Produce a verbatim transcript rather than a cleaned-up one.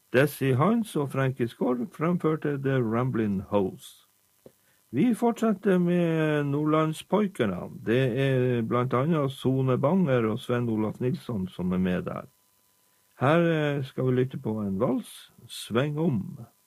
Desi Hans og Frankie Skorr fremførte The Ramblin' Hose. Vi fortsetter med Nordlandspojkerne. Det er blant annet Sone Banger og Sven Olaf Nilsson som er med der. Her skal vi lytte på en vals, Sveng om.